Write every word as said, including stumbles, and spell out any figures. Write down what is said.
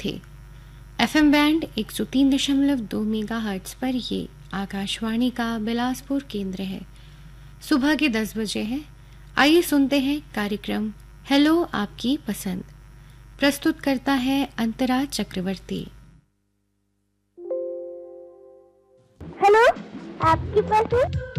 थे। FM band एक सौ तीन दशमलव दो मेगाहर्ट्ज पर ये आकाशवाणी का बिलासपुर केंद्र है। सुबह के दस बजे है। आइए सुनते हैं कार्यक्रम हेलो आपकी पसंद। प्रस्तुत करता है अंतरा चक्रवर्ती। हेलो आपकी पसंद